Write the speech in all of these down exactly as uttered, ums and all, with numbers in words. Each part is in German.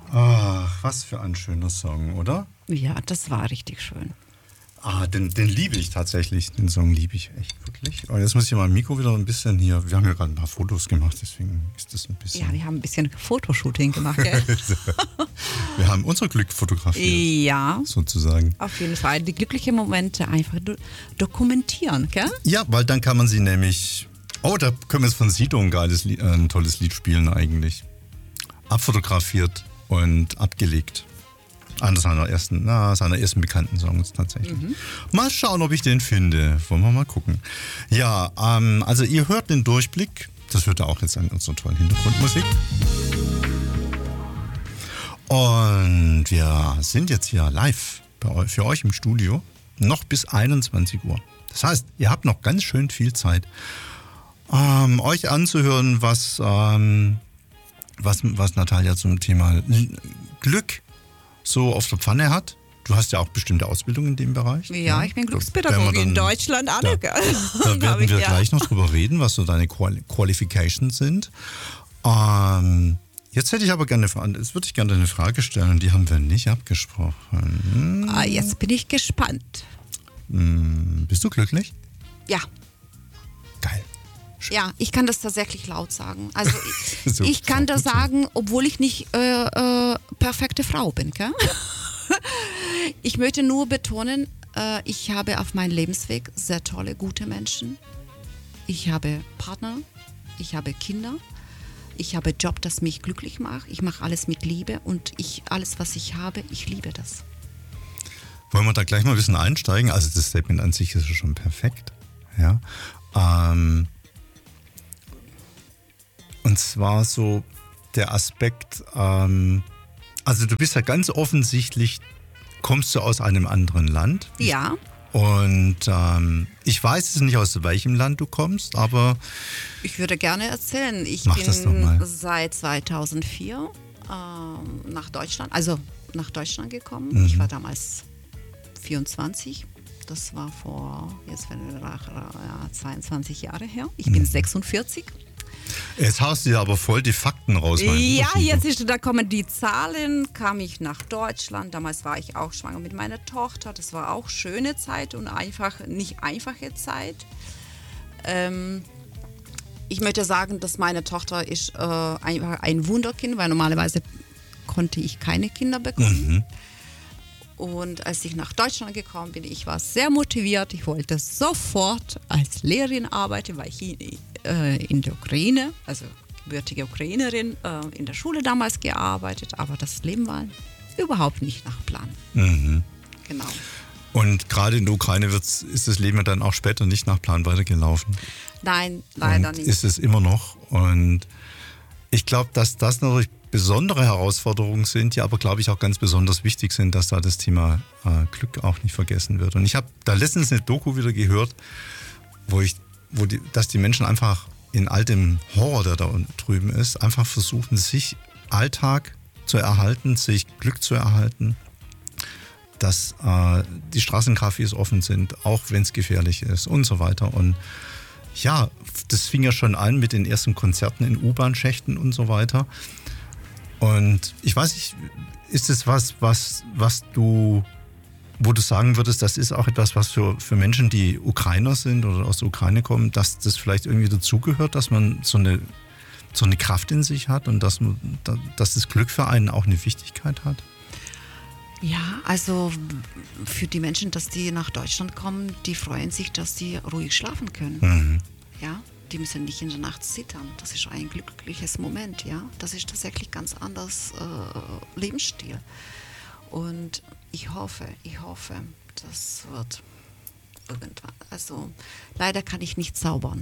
Ach, was für ein schöner Song, oder? Ja, das war richtig schön. Ah, den, den liebe ich tatsächlich. Den Song liebe ich echt wirklich. Und jetzt muss ich mal Mikro wieder ein bisschen hier. Wir haben ja gerade ein paar Fotos gemacht, deswegen ist das ein bisschen. Ja, wir haben ein bisschen Fotoshooting gemacht, gell? Wir haben unser Glück fotografiert. Ja. Sozusagen. Auf jeden Fall. Die glücklichen Momente einfach do- dokumentieren, gell? Ja, weil dann kann man sie nämlich. Oh, da können wir jetzt von Sido ein geiles Lied, äh, ein tolles Lied spielen eigentlich. Abfotografiert und abgelegt. Einer seiner ersten, na, seiner ersten bekannten Songs tatsächlich. Mhm. Mal schauen, ob ich den finde. Wollen wir mal gucken. Ja, ähm, also ihr hört den Durchblick. Das hört ihr auch jetzt an unserer tollen Hintergrundmusik. Und wir sind jetzt hier live bei euch, für euch im Studio. Noch bis einundzwanzig Uhr. Das heißt, ihr habt noch ganz schön viel Zeit, ähm, euch anzuhören, was, ähm, was, was Natalia zum Thema Glück so auf der Pfanne hat. Du hast ja auch bestimmte Ausbildung in dem Bereich. Ja, ich bin Glückspädagogin in Deutschland anerkannt. Da, da werden wir ja gleich noch drüber reden, was so deine Quali- Qualifications sind. Ähm, jetzt hätte ich aber gerne, jetzt würde ich gerne eine Frage stellen, die haben wir nicht abgesprochen. Ah, jetzt bin ich gespannt. Hm, bist du glücklich? Ja. Geil. Schön. Ja, ich kann das tatsächlich laut sagen. Also ich, so, ich kann so das gut sagen, obwohl ich nicht äh, äh, perfekte Frau bin. Gell? Ich möchte nur betonen, äh, ich habe auf meinem Lebensweg sehr tolle, gute Menschen. Ich habe Partner, ich habe Kinder, ich habe Job, das mich glücklich macht. Ich mache alles mit Liebe und ich alles, was ich habe, ich liebe das. Wollen wir da gleich mal ein bisschen einsteigen? Also das Statement an sich ist ja schon perfekt. Ja. Ähm, Und zwar so der Aspekt, ähm, also du bist ja ganz offensichtlich, kommst du aus einem anderen Land. Ja. Und ähm, ich weiß es nicht, aus welchem Land du kommst, aber... Ich würde gerne erzählen. Ich mach das doch mal. bin seit zweitausendvier ähm, nach Deutschland, also nach Deutschland gekommen. Mhm. Ich war damals vierundzwanzig. Das war vor, jetzt werden wir nach, ja, zweiundzwanzig Jahre her. Ich bin mhm. sechsundvierzig. Jetzt haust du ja aber voll die Fakten raus. Ja, jetzt ist, da kommen die Zahlen, kam ich nach Deutschland, damals war ich auch schwanger mit meiner Tochter, das war auch schöne Zeit und einfach, nicht einfache Zeit. Ähm, ich möchte sagen, dass meine Tochter ist äh, einfach ein Wunderkind, weil normalerweise konnte ich keine Kinder bekommen. Mhm. Und als ich nach Deutschland gekommen bin, ich war sehr motiviert. Ich wollte sofort als Lehrerin arbeiten, weil ich in, äh, in der Ukraine, also gebürtige Ukrainerin, äh, in der Schule damals gearbeitet. Aber das Leben war überhaupt nicht nach Plan. Mhm. Genau. Und gerade in der Ukraine wird's, ist das Leben ja dann auch später nicht nach Plan weitergelaufen. Nein, leider und nicht. Ist es immer noch. Und ich glaube, dass das natürlich besondere Herausforderungen sind, die aber, glaube ich, auch ganz besonders wichtig sind, dass da das Thema äh, Glück auch nicht vergessen wird. Und ich habe da letztens eine Doku wieder gehört, wo ich, wo die, dass die Menschen einfach in all dem Horror, der da drüben ist, einfach versuchen, sich Alltag zu erhalten, sich Glück zu erhalten, dass äh, die Straßencafés offen sind, auch wenn es gefährlich ist und so weiter. Und ja, das fing ja schon an mit den ersten Konzerten in U-Bahn-Schächten und so weiter. Und ich weiß nicht, ist es was, was, was du, wo du sagen würdest, das ist auch etwas, was für, für Menschen, die Ukrainer sind oder aus der Ukraine kommen, dass das vielleicht irgendwie dazugehört, dass man so eine, so eine Kraft in sich hat und dass, man, dass das Glück für einen auch eine Wichtigkeit hat? Ja, also für die Menschen, dass die nach Deutschland kommen, die freuen sich, dass sie ruhig schlafen können. Mhm. Ja. Die müssen nicht in der Nacht zittern. Das ist ein glückliches Moment, ja. Das ist tatsächlich ganz anders äh, Lebensstil. Und ich hoffe, ich hoffe, das wird irgendwann. Also leider kann ich nicht zaubern.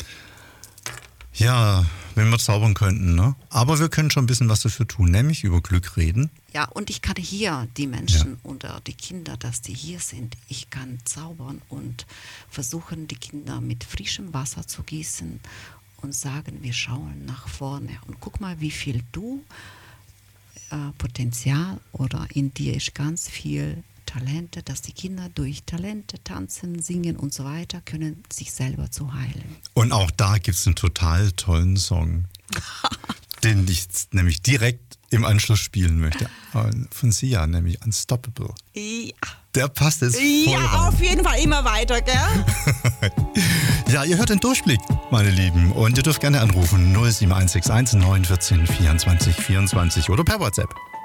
Ja, wenn wir zaubern könnten, ne? Aber wir können schon ein bisschen was dafür tun, nämlich über Glück reden. Ja, und ich kann hier die Menschen ja. oder die Kinder, dass die hier sind, ich kann zaubern und versuchen, die Kinder mit frischem Wasser zu gießen und sagen, wir schauen nach vorne. Und guck mal, wie viel du äh, Potenzial oder in dir ist ganz viel Talente, dass die Kinder durch Talente tanzen, singen und so weiter, können sich selber zu heilen. Und auch da gibt es einen total tollen Song. den ich nämlich direkt im Anschluss spielen möchte. Von Sia, nämlich Unstoppable. Ja. Der passt jetzt voll Ja, rein. auf jeden Fall immer weiter, gell? Ja, ihr hört den Durchblick, meine Lieben. Und ihr dürft gerne anrufen null sieben eins sechs eins neun eins vier vierundzwanzig vierundzwanzig oder per WhatsApp.